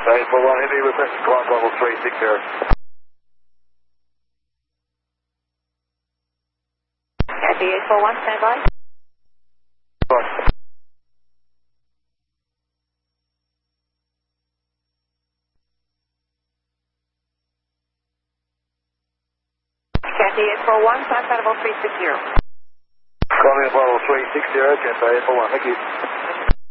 841 Heavy, requesting climb level 360. Cathy 841, stand by. Right. Cathy 841, climb level 360. Climbing level 360, Cathay 841, thank you.